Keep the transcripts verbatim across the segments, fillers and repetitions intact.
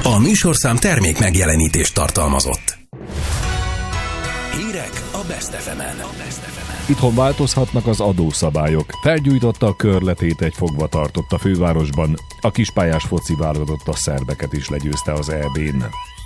A műsorszám termék megjelenítést tartalmazott. Hírek a Best ef emen. Itthon változhatnak az adószabályok. Felgyújtotta a körletét egy fogvatartott a fővárosban. A kispályás foci válogatott a szerbeket is legyőzte az é bén.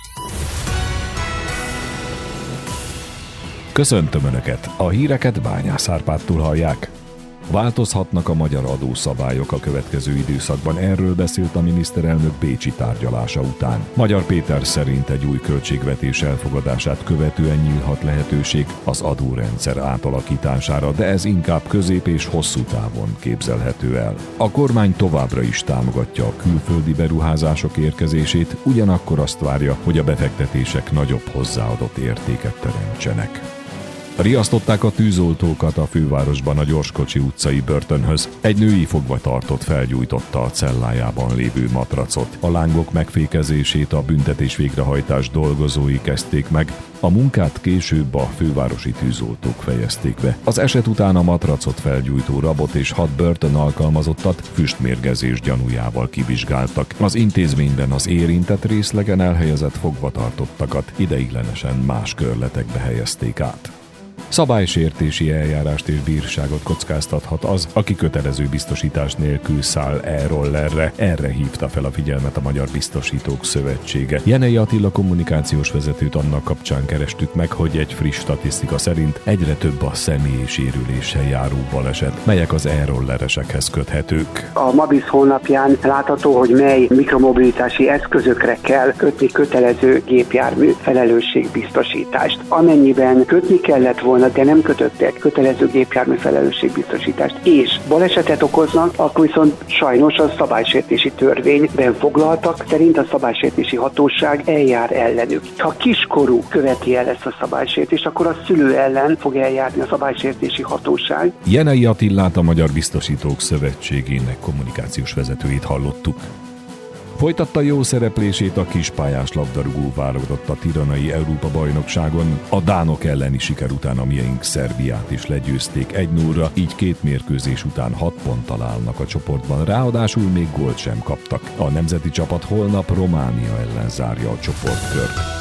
Köszöntöm Önöket! A híreket Bányász Árpádtól hallják. Változhatnak a magyar adószabályok a következő időszakban, erről beszélt a miniszterelnök bécsi tárgyalása után. Magyar Péter szerint egy új költségvetés elfogadását követően nyílhat lehetőség az adórendszer átalakítására, de ez inkább közép és hosszú távon képzelhető el. A kormány továbbra is támogatja a külföldi beruházások érkezését, ugyanakkor azt várja, hogy a befektetések nagyobb hozzáadott értéket teremtsenek. Riasztották a tűzoltókat a fővárosban a Gyorskocsi utcai börtönhöz. Egy női fogvatartott felgyújtotta a cellájában lévő matracot. A lángok megfékezését a büntetés végrehajtás dolgozói kezdték meg, a munkát később a fővárosi tűzoltók fejezték be. Az eset után a matracot felgyújtó rabot és hat börtön alkalmazottat füstmérgezés gyanújával kivizsgáltak. Az intézményben az érintett részlegen elhelyezett fogvatartottakat ideiglenesen más körletekbe helyezték át. Szabálysértési eljárást és bírságot kockáztathat az, aki kötelező biztosítás nélkül száll e-rollerre. Erre hívta fel a figyelmet a Magyar Biztosítók Szövetsége. Jenei Attila kommunikációs vezetőt annak kapcsán kerestük meg, hogy egy friss statisztika szerint egyre több a személyi sérüléssel járó baleset, melyek az e-rolleresekhez köthetők. A Mabisz honlapján látható, hogy mely mikromobilitási eszközökre kell kötni kötelező gépjármű felelősségbiztosítást. Amennyiben kötni kellett volna, de nem kötöttek kötelező gépjármű felelősségbiztosítást, és balesetet okoznak, akkor viszont sajnos a szabálysértési törvényben foglaltak szerint a szabálysértési hatóság eljár ellenük. Ha kiskorú követi el ezt a szabálysértést, akkor a szülő ellen fog eljárni a szabálysértési hatóság. Jenei Attilát, a Magyar Biztosítók Szövetségének kommunikációs vezetőjét hallottuk. Folytatta jó szereplését a kispályás labdarúgó válogatott a tiranai Európa-bajnokságon. A dánok elleni siker után a miénk Szerbiát is legyőzték egy nullra, így két mérkőzés után hat ponttal állnak a csoportban, ráadásul még gólt sem kaptak. A nemzeti csapat holnap Románia ellen zárja a csoportkört.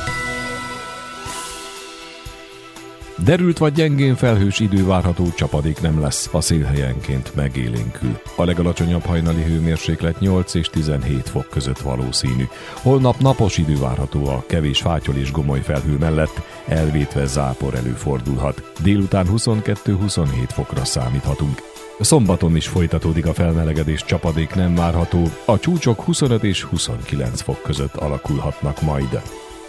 Derült vagy gyengén felhős idő várható, csapadék nem lesz, a szél helyenként megélénkül. A legalacsonyabb hajnali hőmérséklet nyolc és tizenhét fok között valószínű. Holnap napos idő várható a kevés fátyol és gomoly felhő mellett, elvétve zápor előfordulhat. Délután huszonkettő-huszonhét fokra számíthatunk. Szombaton is folytatódik a felmelegedés, csapadék nem várható, a csúcsok huszonöt és huszonkilenc fok között alakulhatnak majd.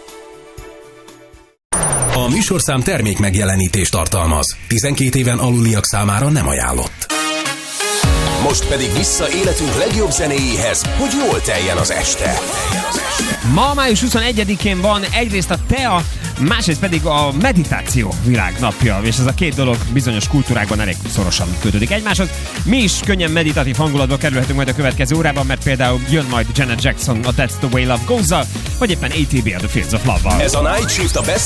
A műsorszám termék megjelenítést tartalmaz. tizenkét éven aluliak számára nem ajánlott. Most pedig vissza életünk legjobb zenéjéhez, hogy jól teljen az este. Ma május huszonegyedikén van egyrészt a tea, másrészt pedig a meditáció világnapja, és ez a két dolog bizonyos kultúrákban elég szorosan kötődik egymáshoz. Mi is könnyen meditatív hangulatba kerülhetünk majd a következő órában, mert például jön majd Janet Jackson a That's the Way Love Goes-zal, vagy éppen á té bé a The Fields of Love-val. Ez a Night Shift a Best